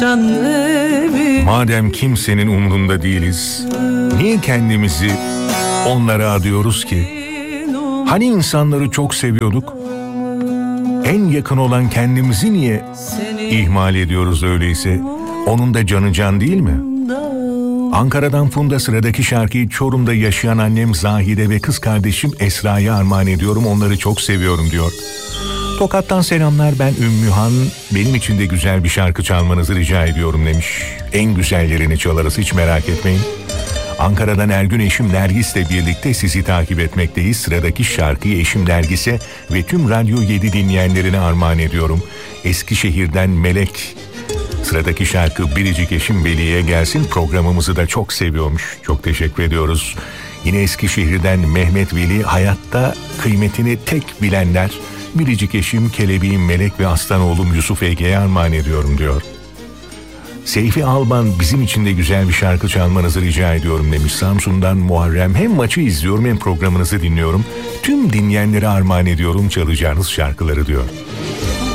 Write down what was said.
Madem kimsenin umrunda değiliz, niye kendimizi onlara adıyoruz ki? Hani insanları çok seviyorduk? En yakın olan kendimizi niye ihmal ediyoruz öyleyse? Onun da canı can değil mi? Ankara'dan Funda sıradaki şarkıyı Çorum'da yaşayan annem Zahide ve kız kardeşim Esra'ya armağan ediyorum. Onları çok seviyorum diyor. Tokat'tan selamlar, ben Ümmühan. Benim için de güzel bir şarkı çalmanızı rica ediyorum demiş. En güzellerini çalarız, hiç merak etmeyin. Ankara'dan Ergün eşim Nergis'le birlikte sizi takip etmekteyiz. Sıradaki şarkıyı eşim Nergis'e ve tüm Radyo 7 dinleyenlerine armağan ediyorum. Eskişehir'den Melek. Sıradaki şarkı biricik eşim Veli'ye gelsin. Programımızı da çok seviyormuş. Çok teşekkür ediyoruz. Yine Eskişehir'den Mehmet Veli, hayatta kıymetini tek bilenler. Biricik eşim, kelebeğim Melek ve aslan oğlum Yusuf Ege'ye armağan ediyorum diyor. Seyfi Alban, bizim için de güzel bir şarkı çalmanızı rica ediyorum demiş. Samsun'dan Muharrem, hem maçı izliyorum hem programınızı dinliyorum. Tüm dinleyenlere armağan ediyorum çalacağınız şarkıları diyor.